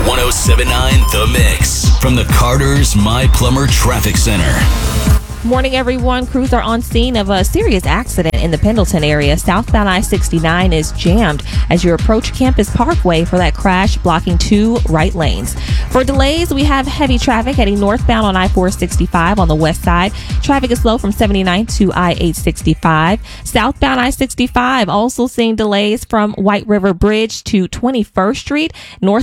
1079 The Mix from the Carter's My Plumber Traffic Center. Morning, everyone. Crews are on scene of a serious accident in the Pendleton area. Southbound I-69 is jammed as you approach Campus Parkway for that crash, blocking 2 right lanes. For delays, we have heavy traffic heading northbound on I-465 on the west side. Traffic is slow from 79 to I-865. Southbound I-65 also seeing delays from White River Bridge to 21st Street. North